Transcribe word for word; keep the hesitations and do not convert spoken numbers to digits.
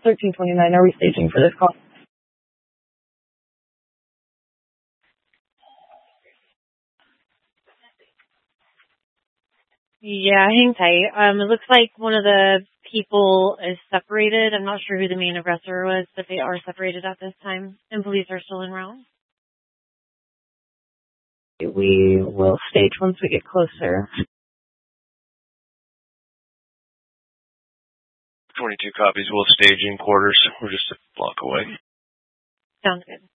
thirteen twenty-nine, are we staging for this call? Yeah, hang tight. Um, it looks like one of the people is separated. I'm not sure who the main aggressor was, but they are separated at this time, and police are still en route. We will stage once we get closer. twenty-two copies. We'll stage in quarters. We're just a block away. Sounds good.